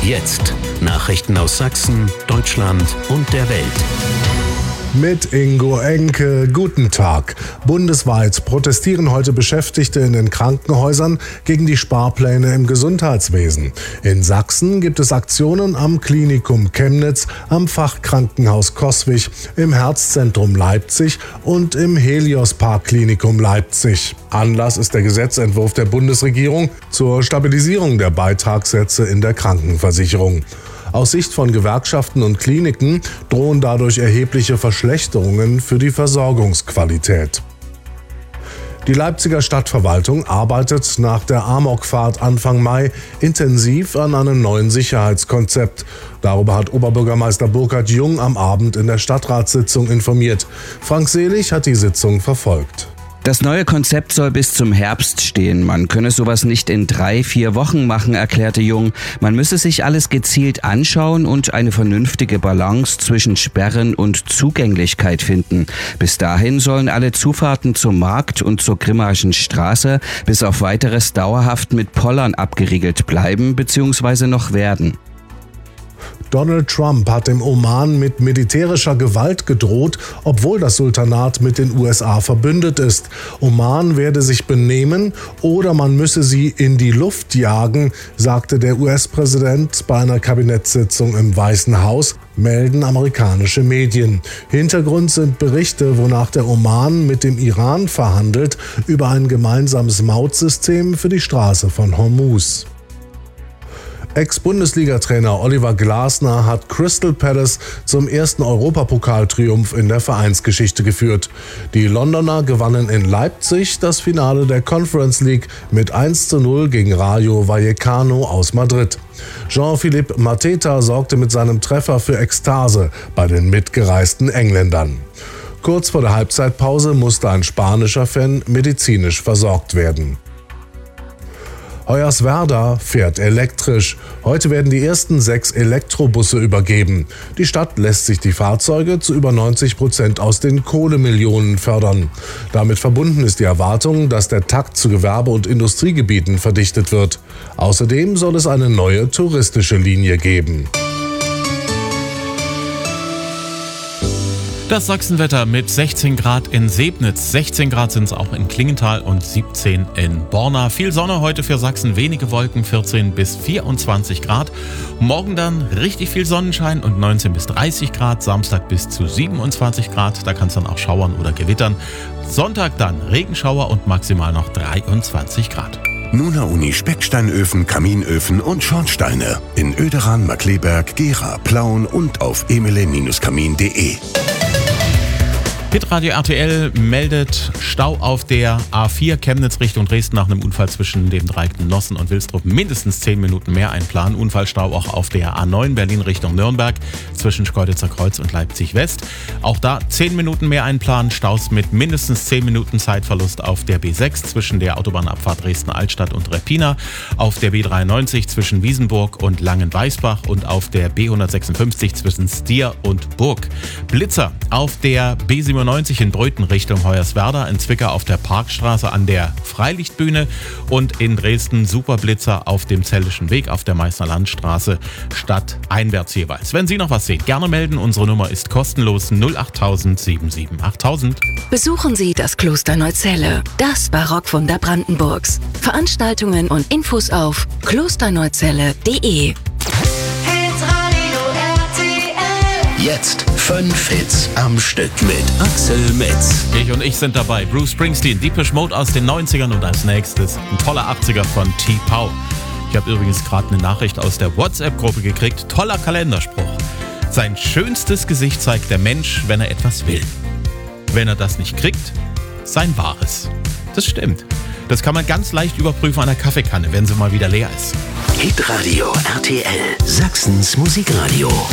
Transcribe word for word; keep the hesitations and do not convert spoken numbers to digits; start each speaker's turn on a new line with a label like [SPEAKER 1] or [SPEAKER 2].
[SPEAKER 1] Jetzt Nachrichten aus Sachsen, Deutschland und der Welt.
[SPEAKER 2] Mit Ingo Enke, guten Tag. Bundesweit protestieren heute Beschäftigte in den Krankenhäusern gegen die Sparpläne im Gesundheitswesen. In Sachsen gibt es Aktionen am Klinikum Chemnitz, am Fachkrankenhaus Coswig, im Herzzentrum Leipzig und im Helios-Park-Klinikum Leipzig. Anlass ist der Gesetzentwurf der Bundesregierung zur Stabilisierung der Beitragssätze in der Krankenversicherung. Aus Sicht von Gewerkschaften und Kliniken drohen dadurch erhebliche Verschlechterungen für die Versorgungsqualität. Die Leipziger Stadtverwaltung arbeitet nach der Amokfahrt Anfang Mai intensiv an einem neuen Sicherheitskonzept. Darüber hat Oberbürgermeister Burkhard Jung am Abend in der Stadtratssitzung informiert. Frank Selig hat die Sitzung verfolgt.
[SPEAKER 3] Das neue Konzept soll bis zum Herbst stehen. Man könne sowas nicht in drei, vier Wochen machen, erklärte Jung. Man müsse sich alles gezielt anschauen und eine vernünftige Balance zwischen Sperren und Zugänglichkeit finden. Bis dahin sollen alle Zufahrten zum Markt und zur Grimmaischen Straße bis auf weiteres dauerhaft mit Pollern abgeriegelt bleiben bzw. noch werden.
[SPEAKER 2] Donald Trump hat dem Oman mit militärischer Gewalt gedroht, obwohl das Sultanat mit den U S A verbündet ist. Oman werde sich benehmen oder man müsse sie in die Luft jagen, sagte der U S-Präsident bei einer Kabinettssitzung im Weißen Haus, melden amerikanische Medien. Hintergrund sind Berichte, wonach der Oman mit dem Iran verhandelt über ein gemeinsames Mautsystem für die Straße von Hormuz. Ex-Bundesliga-Trainer Oliver Glasner hat Crystal Palace zum ersten Europapokaltriumph in der Vereinsgeschichte geführt. Die Londoner gewannen in Leipzig das Finale der Conference League mit eins zu null gegen Rayo Vallecano aus Madrid. Jean-Philippe Mateta sorgte mit seinem Treffer für Ekstase bei den mitgereisten Engländern. Kurz vor der Halbzeitpause musste ein spanischer Fan medizinisch versorgt werden. Hoyerswerda fährt elektrisch. Heute werden die ersten sechs Elektrobusse übergeben. Die Stadt lässt sich die Fahrzeuge zu über neunzig Prozent aus den Kohlemillionen fördern. Damit verbunden ist die Erwartung, dass der Takt zu Gewerbe- und Industriegebieten verdichtet wird. Außerdem soll es eine neue touristische Linie geben.
[SPEAKER 4] Das Sachsenwetter mit sechzehn Grad in Sebnitz, sechzehn Grad sind es auch in Klingenthal und siebzehn in Borna. Viel Sonne heute für Sachsen, wenige Wolken, vierzehn bis vierundzwanzig Grad. Morgen dann richtig viel Sonnenschein und neunzehn bis dreißig Grad, Samstag bis zu siebenundzwanzig Grad, da kann es dann auch schauern oder gewittern. Sonntag dann Regenschauer und maximal noch dreiundzwanzig Grad.
[SPEAKER 1] Nuna Uni Specksteinöfen, Kaminöfen und Schornsteine in Oederan, Markkleeberg, Gera, Plauen und auf emele Kamin punkt de.
[SPEAKER 4] Hitradio R T L meldet Stau auf der A vier Chemnitz Richtung Dresden nach einem Unfall zwischen dem Dreieck Nossen und Wilstrup. Mindestens zehn Minuten mehr einplanen. Unfallstau auch auf der A neun Berlin Richtung Nürnberg zwischen Schkeuditzer Kreuz und Leipzig West. Auch da zehn Minuten mehr einplanen. Staus mit mindestens zehn Minuten Zeitverlust auf der B sechs zwischen der Autobahnabfahrt Dresden-Altstadt und Reppina, auf der B dreiundneunzig zwischen Wiesenburg und Langenweisbach und auf der B hundertsechsundfünfzig zwischen Stier und Burg. Blitzer auf der B siebenundneunzig in Bröthen Richtung Hoyerswerda, in Zwickau auf der Parkstraße an der Freilichtbühne und in Dresden Superblitzer auf dem Zellischen Weg auf der Meißner Landstraße stadteinwärts jeweils. Wenn Sie noch was sehen, gerne melden. Unsere Nummer ist kostenlos null acht null sieben sieben acht null null null.
[SPEAKER 5] Besuchen Sie das Kloster Neuzelle, das Barockwunder Brandenburgs. Veranstaltungen und Infos auf klosterneuzelle punkt de.
[SPEAKER 1] Jetzt fünf Hits am Stück mit Axel Metz.
[SPEAKER 4] Ich und ich sind dabei. Bruce Springsteen, Depeche Mode aus den neunzigern und als nächstes ein toller achtziger von T-Pow. Ich habe übrigens gerade eine Nachricht aus der WhatsApp-Gruppe gekriegt. Toller Kalenderspruch. Sein schönstes Gesicht zeigt der Mensch, wenn er etwas will. Wenn er das nicht kriegt, sein wahres. Das stimmt. Das kann man ganz leicht überprüfen an der Kaffeekanne, wenn sie mal wieder leer ist.
[SPEAKER 1] Hitradio R T L, Sachsens Musikradio.